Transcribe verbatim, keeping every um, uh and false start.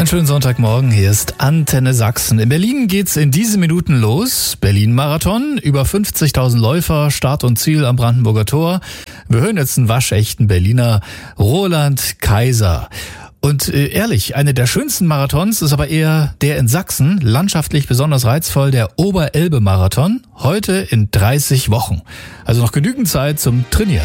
Einen schönen Sonntagmorgen, hier ist Antenne Sachsen. In Berlin geht's in diesen Minuten los. Berlin-Marathon, über fünfzigtausend Läufer, Start und Ziel am Brandenburger Tor. Wir hören jetzt einen waschechten Berliner, Roland Kaiser. Und äh, ehrlich, eine der schönsten Marathons ist aber eher der in Sachsen, landschaftlich besonders reizvoll, der Oberelbe-Marathon, heute in dreißig Wochen. Also noch genügend Zeit zum Trainieren.